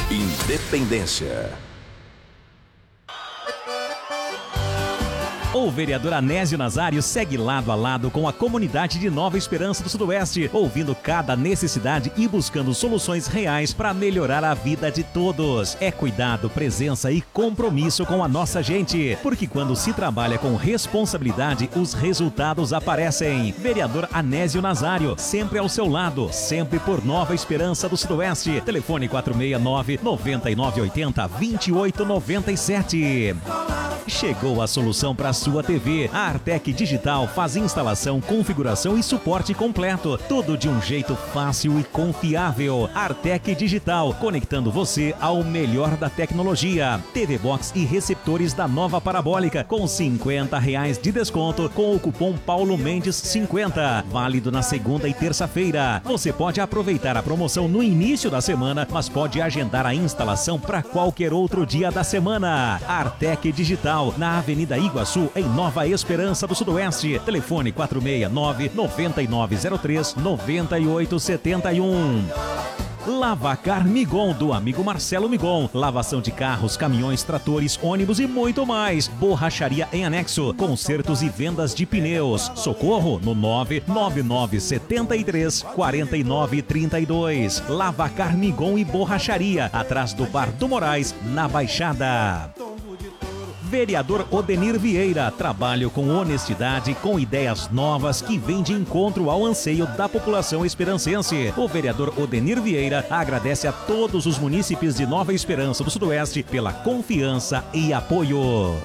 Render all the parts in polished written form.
Independência. O vereador Anésio Nazário segue lado a lado com a comunidade de Nova Esperança do Sudoeste, ouvindo cada necessidade e buscando soluções reais para melhorar a vida de todos. É cuidado, presença e compromisso com a nossa gente, porque quando se trabalha com responsabilidade, os resultados aparecem. Vereador Anésio Nazário, sempre ao seu lado, sempre por Nova Esperança do Sudoeste. Telefone 469-9980-2897. Chegou a solução para sua TV. A Artec Digital faz instalação, configuração e suporte completo. Tudo de um jeito fácil e confiável. Artec Digital, conectando você ao melhor da tecnologia. TV Box e receptores da nova parabólica com R$50 de desconto com o cupom Paulo Mendes 50. Válido na segunda e terça-feira. Você pode aproveitar a promoção no início da semana, mas pode agendar a instalação para qualquer outro dia da semana. Artec Digital, na Avenida Iguaçu, em Nova Esperança do Sudoeste. Telefone 469-9903-9871. Lavacar Migon, do amigo Marcelo Migon. Lavação de carros, caminhões, tratores, ônibus e muito mais. Borracharia em anexo, consertos e vendas de pneus. Socorro no 99973-4932. Lavacar Migon e Borracharia, atrás do Bar do Moraes, na Baixada. Vereador Odenir Vieira, trabalho com honestidade, com ideias novas que vêm de encontro ao anseio da população esperancense. O vereador Odenir Vieira agradece a todos os munícipes de Nova Esperança do Sudoeste pela confiança e apoio.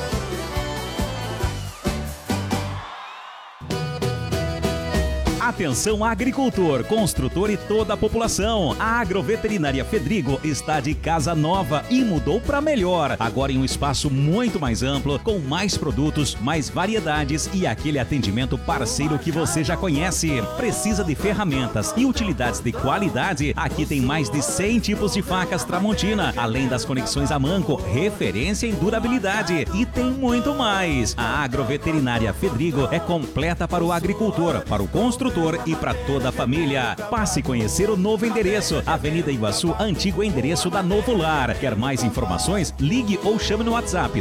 Atenção agricultor, construtor e toda a população. A Agroveterinária Fedrigo está de casa nova e mudou para melhor. Agora em um espaço muito mais amplo, com mais produtos, mais variedades e aquele atendimento parceiro que você já conhece. Precisa de ferramentas e utilidades de qualidade? Aqui tem mais de 100 tipos de facas Tramontina, além das conexões a manco, referência em durabilidade. E tem muito mais. A Agroveterinária Fedrigo é completa para o agricultor, para o construtor e para toda a família. Passe conhecer o novo endereço, Avenida Iguaçu, antigo endereço da Novo Lar. Quer mais informações? Ligue ou chame no WhatsApp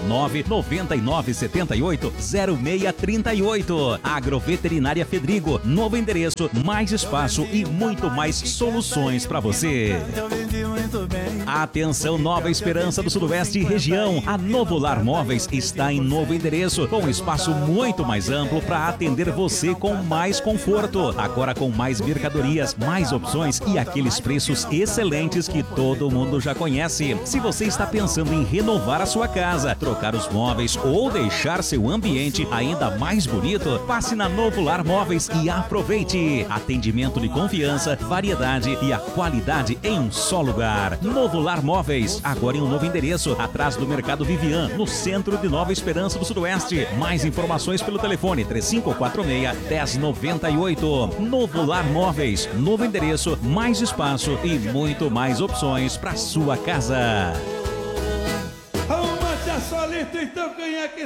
999780638. Agroveterinária Fedrigo, novo endereço, mais espaço e muito mais soluções para você. Atenção Nova Esperança do Sudoeste e região. A Novo Lar Móveis está em novo endereço, com espaço muito mais amplo para atender você com mais conforto. Agora com mais mercadorias, mais opções e aqueles preços excelentes que todo mundo já conhece. Se você está pensando em renovar a sua casa, trocar os móveis ou deixar seu ambiente ainda mais bonito, passe na Novo Lar Móveis e aproveite. Atendimento de confiança, variedade e a qualidade em um só lugar. Novo Lar Móveis, agora em um novo endereço, atrás do Mercado Vivian, no centro de Nova Esperança do Sudoeste. Mais informações pelo telefone 3546-1098. Novo Lar Móveis, novo endereço, mais espaço e muito mais opções para sua casa. Arruma-te a solita, então quem é que